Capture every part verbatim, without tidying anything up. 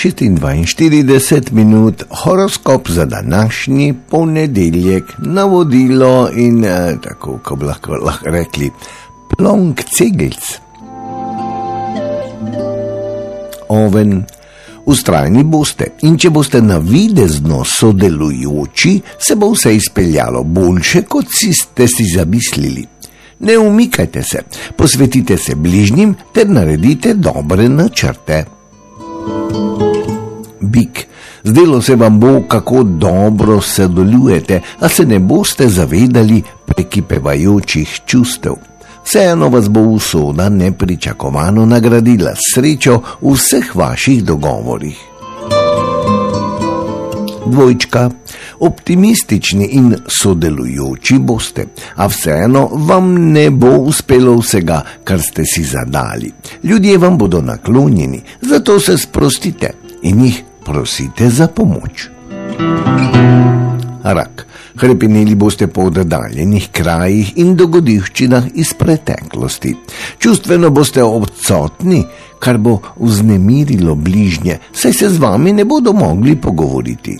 šestindvainštirideset minut, horoskop za današnji ponedeljek, navodilo in eh, tako, ko bi lahko, lahko rekli, plonk cegelc. Oven, ustrajni boste in če boste navidezno sodelujoči, se bo vse izpeljalo boljše, kot si ste si zamislili. Ne umikajte se, posvetite se bližnjim ter naredite dobre načrte. Bik, zdelo se vam bo, kako dobro sodelujete, a se ne boste zavedali prekipevajočih čustev. Vseeno vas bo usoda nepričakovano nagradila s srečo v vseh vaših dogovorih. Dvojčka, optimistični in sodelujoči boste, a vseeno vam ne bo uspelo vsega, kar ste si zadali. Ljudje vam bodo naklonjeni, zato se sprostite in jih prosite za pomoč. Rak, hrepeneli boste po oddaljenih krajih in dogodivščinah iz preteklosti. Čustveno boste odsotni, kar bo vznemirilo bližnje, saj se z vami ne bodo mogli pogovoriti.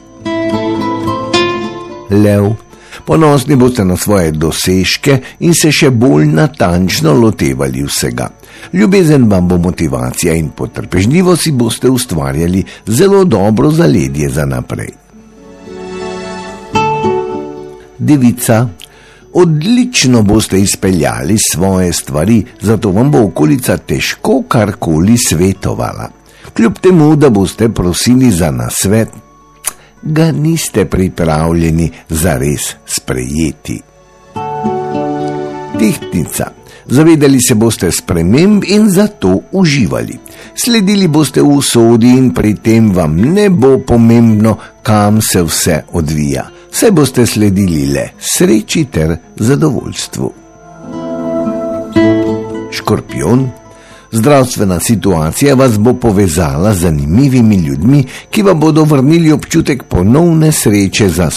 Lev, ponosni boste na svoje dosežke in se še bolj natančno lotevali vsega. Ljubezen vam bo motivacija in potrpežljivo si boste ustvarjali zelo dobro zaledje za naprej. Devica, odlično boste izpeljali svoje stvari, zato vam bo okolica težko karkoli svetovala. Kljub temu, da boste prosili za nasvet, ga niste pripravljeni zares sprejeti. Tehtnica, zavedali se boste sprememb in zato uživali. Sledili boste v usodi in pri tem vam ne bo pomembno, kam se vse odvija. Saj boste sledili le sreči ter zadovoljstvu. Škorpijon, zdravstvena situacija vas bo povezala z zanimivimi ljudmi, ki vam bodo vrnili občutek ponovne sreče za